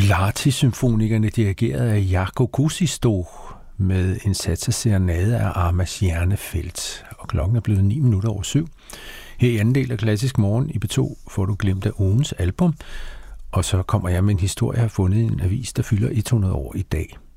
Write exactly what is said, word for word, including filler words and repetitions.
Lahti-symfonikerne dirigeret af Jarkko Kuusisto med en sats af serenade af Arma Stjernefelt. Og klokken er blevet ni minutter over syv. Her i anden del af Klassisk Morgen i P to får du glemt af ugens album, og så kommer jeg med en historie, jeg har fundet i en avis, der fylder hundrede år i dag.